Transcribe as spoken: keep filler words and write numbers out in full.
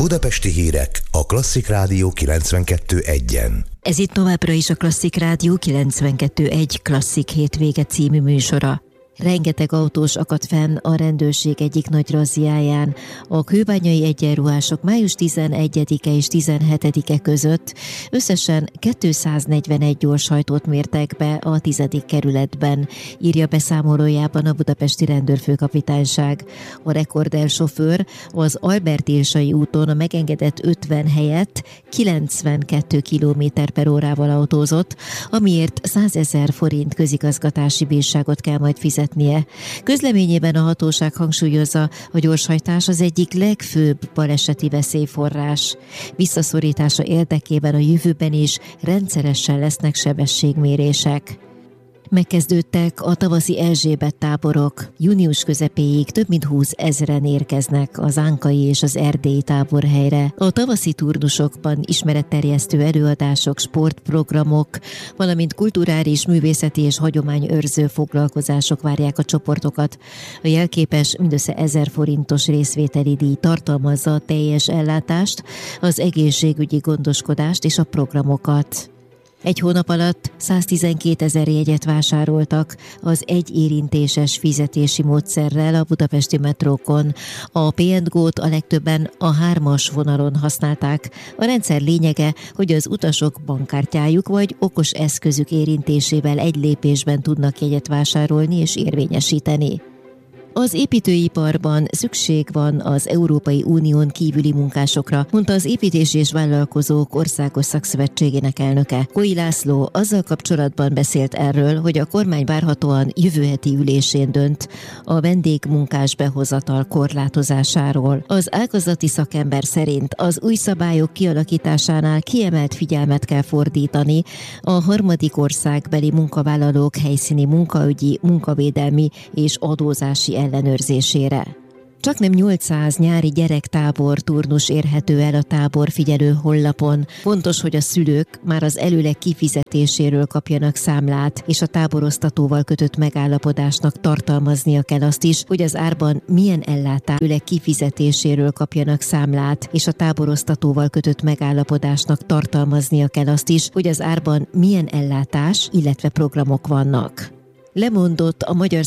Budapesti hírek a Klasszik Rádió kilencvenkettő egyen. Ez itt továbbra is a Klasszik Rádió kilencvenkettő egy Klasszik hétvége című műsora. Rengeteg autós akadt fenn a rendőrség egyik nagy razziáján. A kőbányai egyenruhások május tizenegyedike és tizenhetedike között összesen kétszáznegyvenegy gyorshajtót mértek be a tizedik kerületben, írja beszámolójában a budapesti rendőrfőkapitányság. A rekorder sofőr az Albert-Irsai úton a megengedett ötven helyett kilencvenkettő kilométer per órával autózott, amiért százezer forint közigazgatási bírságot kell majd fizetni. Közleményében a hatóság hangsúlyozza, a gyorshajtás az egyik legfőbb baleseti veszélyforrás. Visszaszorítása érdekében a jövőben is rendszeresen lesznek sebességmérések. Megkezdődtek a tavaszi Erzsébet táborok. Június közepéig több mint húsz ezren érkeznek az ánkai és az erdélyi táborhelyre. A tavaszi turnusokban ismeretterjesztő előadások, sportprogramok, valamint kulturális, művészeti és hagyományőrző foglalkozások várják a csoportokat. A jelképes, mindössze ezer forintos részvételi díj tartalmazza a teljes ellátást, az egészségügyi gondoskodást és a programokat. Egy hónap alatt száztizenkétezer jegyet vásároltak az egyérintéses fizetési módszerrel a budapesti metrókon. A pé and gó-t a legtöbben a hármas vonalon használták. A rendszer lényege, hogy az utasok bankkártyájuk vagy okos eszközük érintésével egy lépésben tudnak jegyet vásárolni és érvényesíteni. Az építőiparban szükség van az Európai Unión kívüli munkásokra, mondta az Építési és Vállalkozók Országos Szakszövetségének elnöke. Koi László azzal kapcsolatban beszélt erről, hogy a kormány várhatóan jövő heti ülésén dönt a vendégmunkás behozatal korlátozásáról. Az ágazati szakember szerint az új szabályok kialakításánál kiemelt figyelmet kell fordítani a harmadik országbeli munkavállalók helyszíni munkaügyi, munkavédelmi és adózási ellenőrzésére. Csaknem nyolcszáz nyári gyerektábor turnus érhető el a táborfigyelő honlapon. Fontos, hogy a szülők már az előleg kifizetéséről kapjanak számlát, és a táboroztatóval kötött megállapodásnak tartalmaznia kell azt is, hogy az árban milyen ellátás előleg kifizetéséről kapjanak számlát, és a táboroztatóval kötött megállapodásnak tartalmaznia kell azt is, hogy az árban milyen ellátás, illetve programok vannak. Lemondott a Magyar